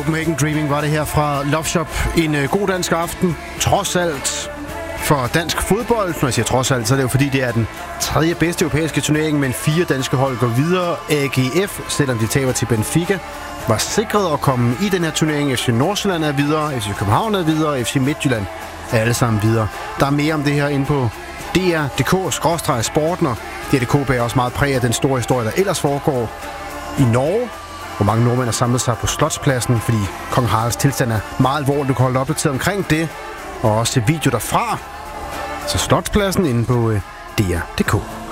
Copenhagen Dreaming var det her fra Love Shop. En god dansk aften, trods alt for dansk fodbold. Når jeg siger trods alt, så er det jo fordi, det er den tredje bedste europæiske turnering, men 4 danske hold går videre. AGF, selvom de taber til Benfica, var sikret at komme i den her turnering. FC Nordsjælland er videre, FC København er videre, FC Midtjylland er alle sammen videre. Der er mere om det her inde på dr.dk/sporten, og DR.dk bærer også meget præg af den store historie, der ellers foregår i Norge, hvor mange nordmænd har samlet sig på Slotspladsen, fordi kong Haralds tilstand er meget alvorlig. Du kan holde opdateret omkring det, og også se video derfra. Så Slotspladsen inde på dr.dk.